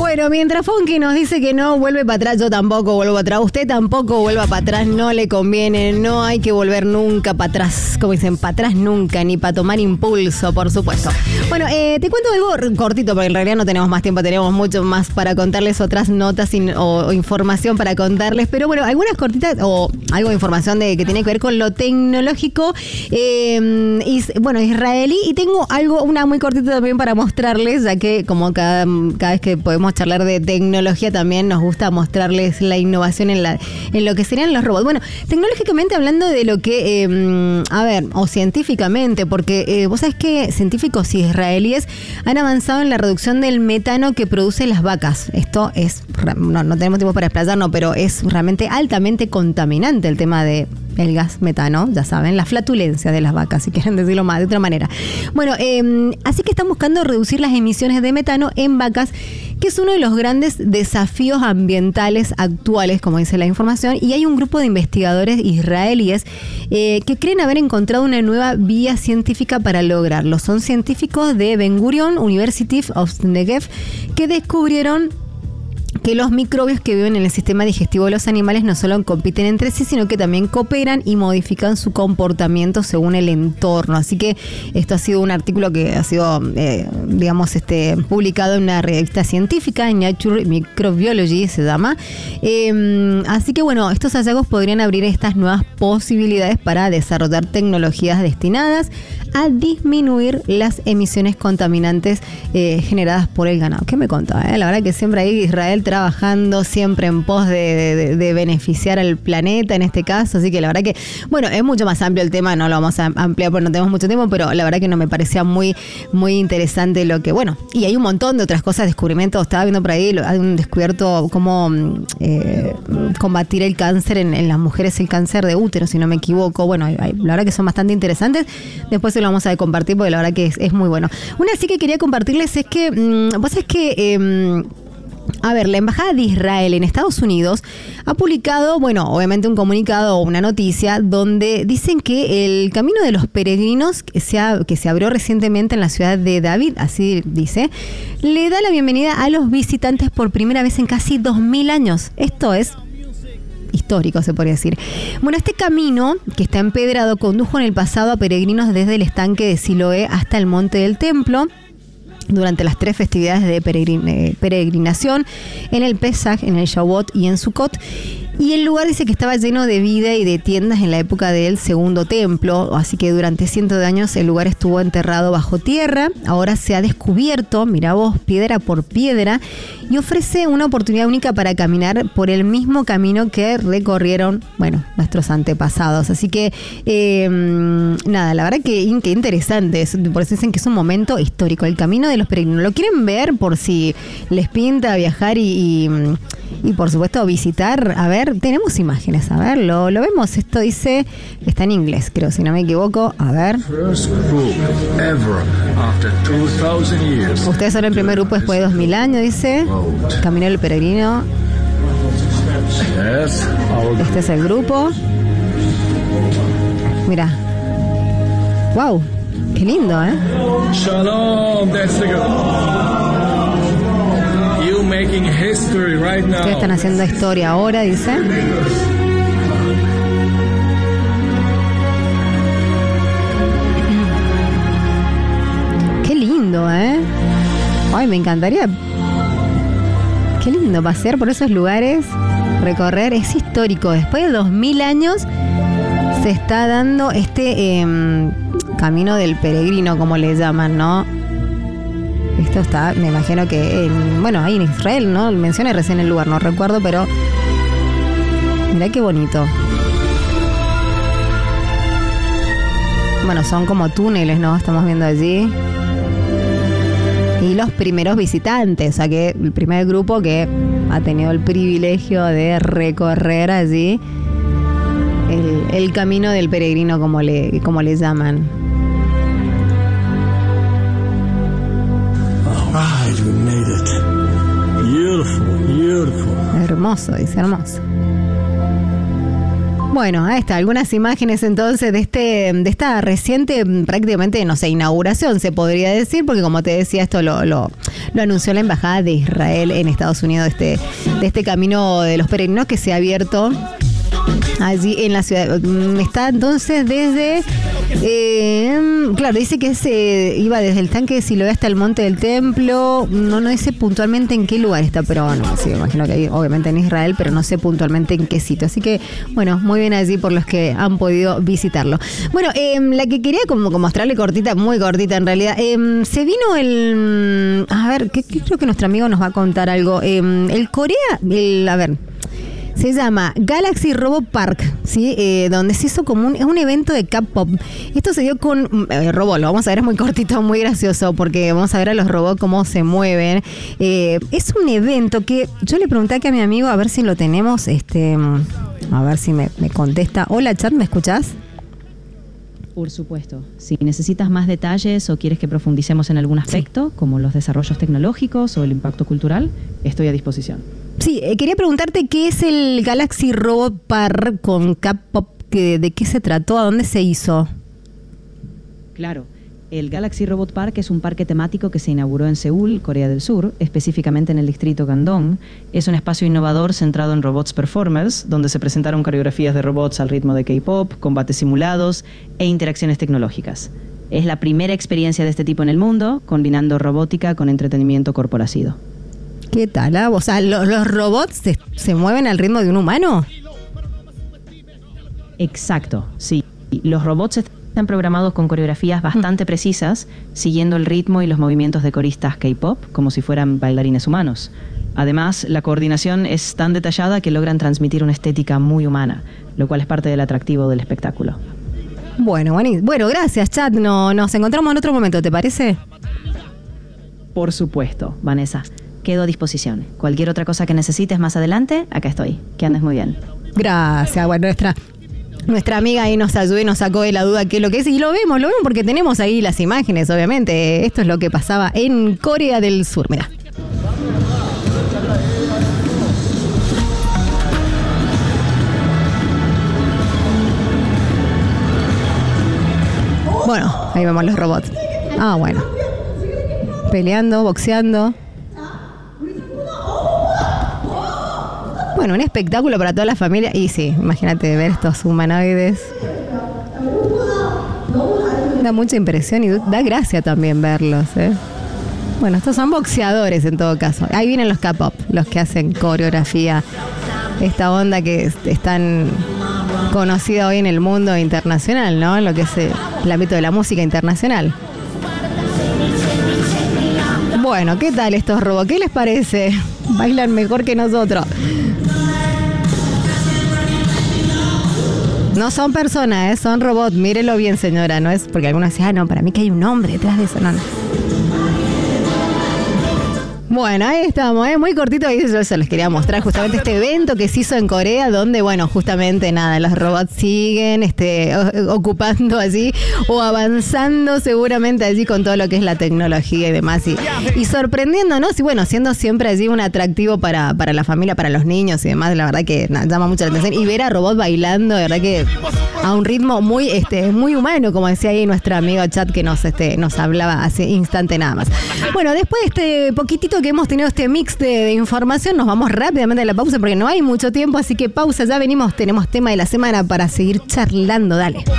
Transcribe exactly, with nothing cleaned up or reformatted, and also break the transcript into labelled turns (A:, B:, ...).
A: Bueno, mientras Funky nos dice que no vuelve para atrás, yo tampoco vuelvo para atrás. Usted tampoco vuelva para atrás, no le conviene. No hay que volver nunca para atrás. Como dicen, para atrás nunca, ni para tomar impulso, por supuesto. Bueno, eh, te cuento algo cortito, porque en realidad no tenemos más tiempo, tenemos mucho más para contarles, otras notas in, o, o información para contarles. Pero bueno, algunas cortitas o algo de información de que tiene que ver con lo tecnológico. Eh, y, bueno, israelí. Y tengo algo, una muy cortita también para mostrarles, ya que como cada, cada vez que podemos charlar de tecnología, también nos gusta mostrarles la innovación en la en lo que serían los robots. Bueno, tecnológicamente hablando de lo que, eh, a ver, o científicamente, porque eh, vos sabés que científicos israelíes han avanzado en la reducción del metano que producen las vacas. Esto es, no, no tenemos tiempo para explayarnos, pero es realmente altamente contaminante el tema de el gas metano, ya saben, la flatulencia de las vacas, si quieren decirlo más de otra manera. Bueno, eh, así que están buscando reducir las emisiones de metano en vacas, que es uno de los grandes desafíos ambientales actuales, como dice la información, y hay un grupo de investigadores israelíes eh, que creen haber encontrado una nueva vía científica para lograrlo. Son científicos de Ben Gurion University of Negev que descubrieron que los microbios que viven en el sistema digestivo de los animales no solo compiten entre sí, sino que también cooperan y modifican su comportamiento según el entorno. Así que esto ha sido un artículo que ha sido, eh, digamos, este, publicado en una revista científica, en Nature Microbiology se llama. Eh, así que bueno, estos hallazgos podrían abrir estas nuevas posibilidades para desarrollar tecnologías destinadas a disminuir las emisiones contaminantes eh, generadas por el ganado. ¿Qué me contaba? Eh? La verdad que siempre hay Israel trabajando siempre en pos de, de, de beneficiar al planeta en este caso, así que la verdad que, bueno, es mucho más amplio el tema, no lo vamos a ampliar porque no tenemos mucho tiempo, pero la verdad que no me parecía muy, muy interesante lo que, bueno, y hay un montón de otras cosas, descubrimientos, estaba viendo por ahí, hay un descubierto cómo eh, combatir el cáncer en, en las mujeres, el cáncer de útero, si no me equivoco, bueno, hay, hay, la verdad que son bastante interesantes, después se lo vamos a compartir porque la verdad que es, es muy bueno. Una sí que quería compartirles es que, mmm, vos sabés que... Eh, A ver, la Embajada de Israel en Estados Unidos ha publicado, bueno, obviamente un comunicado o una noticia donde dicen que el camino de los peregrinos que se, ha, que se abrió recientemente en la ciudad de David, así dice, le da la bienvenida a los visitantes por primera vez en casi dos mil años. Esto es histórico, se podría decir. Bueno, este camino, que está empedrado, condujo en el pasado a peregrinos desde el estanque de Siloé hasta el monte del templo, durante las tres festividades de peregrin- eh, peregrinación, en el Pesaj, en el Shavuot y en Sukkot. Y el lugar dice que estaba lleno de vida y de tiendas en la época del segundo templo, así que durante cientos de años el lugar estuvo enterrado bajo tierra. Ahora se ha descubierto, mira vos, piedra por piedra, y ofrece una oportunidad única para caminar por el mismo camino que recorrieron, bueno, nuestros antepasados. Así que, eh, nada, la verdad que, que interesante, por eso dicen que es un momento histórico, el camino de los peregrinos. ¿Lo quieren ver por si les pinta viajar y, y, y por supuesto visitar? A ver, tenemos imágenes, a ver, lo, lo vemos, esto dice, está en inglés, creo, si no me equivoco, a ver. Ustedes son el primer grupo después de dos mil años, dice, Camino del Peregrino. Este es el grupo. Mira. Wow, qué lindo, ¿eh?
B: Shalom, that's the You making history right now.
A: Ustedes están haciendo historia ahora, dice. Qué lindo, ¿eh? Ay, me encantaría. Qué lindo pasear por esos lugares, recorrer, es histórico. Después de dos mil años se está dando este eh, camino del peregrino, como le llaman, ¿no? Esto está, me imagino que en, bueno, ahí en Israel, ¿no? Mencioné recién el lugar, no recuerdo, pero mirá qué bonito. Bueno, son como túneles, ¿no? Estamos viendo allí. Y los primeros visitantes, o sea que el primer grupo que ha tenido el privilegio de recorrer allí el, el camino del peregrino, como le, como le llaman.
B: Alright, we made it. Beautiful, beautiful.
A: Hermoso, dice, hermoso. Bueno, ahí está, algunas imágenes entonces de este de esta reciente prácticamente, no sé, inauguración se podría decir, porque como te decía, esto lo, lo, lo anunció la Embajada de Israel en Estados Unidos, este, de este camino de los peregrinos que se ha abierto allí en la ciudad. Está entonces desde, eh, claro, dice que se iba desde el tanque de Siloé hasta el Monte del Templo. No, no dice puntualmente en qué lugar está, pero bueno, sí, me imagino que hay, obviamente en Israel, pero no sé puntualmente en qué sitio. Así que, bueno, muy bien allí por los que han podido visitarlo. Bueno, eh, la que quería como, como mostrarle cortita, muy cortita en realidad, eh, se vino el, a ver, que, que creo que nuestro amigo nos va a contar algo. Eh, el Corea, el, a ver... Se llama Galaxy Robot Park, ¿sí? Eh, donde se hizo como un, es un evento de K-pop. Esto se dio con eh, robot, lo vamos a ver, es muy cortito, muy gracioso, porque vamos a ver a los robots cómo se mueven. Eh, es un evento que yo le pregunté aquí a mi amigo a ver si lo tenemos, este, a ver si me, me contesta. Hola, chat, ¿me escuchás?
C: Por supuesto. Si necesitas más detalles o quieres que profundicemos en algún aspecto, sí, como los desarrollos tecnológicos o el impacto cultural, estoy a disposición.
A: Sí, eh, quería preguntarte qué es el Galaxy Robot Park con K-pop, que, de qué se trató, a dónde se hizo.
C: Claro. El Galaxy Robot Park es un parque temático que se inauguró en Seúl, Corea del Sur, específicamente en el distrito Gangdong. Es un espacio innovador centrado en robots performers, donde se presentaron coreografías de robots al ritmo de K-pop, combates simulados e interacciones tecnológicas. Es la primera experiencia de este tipo en el mundo, combinando robótica con entretenimiento corporacido.
A: ¿Qué tal? Ah? O sea, ¿los, los robots se, se mueven al ritmo de un humano?
C: Exacto, sí. Los robots están programados con coreografías bastante precisas, siguiendo el ritmo y los movimientos de coristas K-pop, como si fueran bailarines humanos. Además, la coordinación es tan detallada que logran transmitir una estética muy humana, lo cual es parte del atractivo del espectáculo.
A: Bueno, bueno, gracias, chat. No, nos encontramos en otro momento, ¿te parece?
C: Por supuesto, Vanessa. Quedo a disposición. Cualquier otra cosa que necesites más adelante, acá estoy. Que andes muy bien.
A: Gracias. Bueno, nuestra... Nuestra amiga ahí nos ayudó y nos sacó de la duda qué es lo que es. Y lo vemos, lo vemos porque tenemos ahí las imágenes, obviamente. Esto es lo que pasaba en Corea del Sur. Mirá. Bueno, ahí vemos los robots. Ah, bueno. Peleando, boxeando. Bueno, un espectáculo para toda la familia. Y sí, imagínate ver estos humanoides. Da mucha impresión y da gracia también verlos, ¿eh? Bueno, estos son boxeadores en todo caso. Ahí vienen los K-pop, los que hacen coreografía. Esta onda que es, es tan conocida hoy en el mundo internacional, ¿no? En lo que es el ámbito de la música internacional. Bueno, ¿qué tal estos robots? ¿Qué les parece? Bailan mejor que nosotros. No son personas, ¿eh? Son robots. Mírelo bien, señora. No es porque algunos decían, ah, no, para mí que hay un hombre detrás de eso. No, no. Bueno, ahí estamos, ¿eh? Muy cortito. Ahí yo se les quería mostrar justamente este evento que se hizo en Corea, donde, bueno, justamente nada, los robots siguen este, ocupando allí o avanzando seguramente allí con todo lo que es la tecnología y demás. Y, y sorprendiéndonos y, bueno, siendo siempre allí un atractivo para, para la familia, para los niños y demás. La verdad que nada, llama mucho la atención. Y ver a robots bailando, de verdad que a un ritmo muy, este, muy humano, como decía ahí nuestro amigo Chat que nos, este, nos hablaba hace instante nada más. Bueno, después de este poquitito que hemos tenido este mix de, de información, nos vamos rápidamente a la pausa porque no hay mucho tiempo, así que pausa, ya venimos, tenemos tema de la semana para seguir charlando, dale.